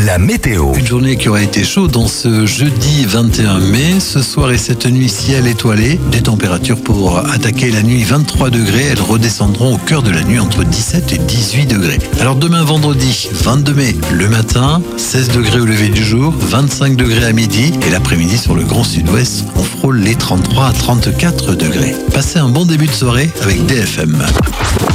la météo. Une journée qui aura été chaude en ce jeudi 21 mai. Ce soir et cette nuit, ciel étoilé. Des températures pour attaquer la nuit 23 degrés. Elles redescendront au cœur de la nuit entre 17 et 18 degrés. Alors demain vendredi 22 mai, le matin, 16 degrés au lever du jour, 25 degrés à midi. Et l'après-midi sur le grand sud-ouest, on frôle les 33 à 34 degrés. Passez un bon début de soirée avec DFM.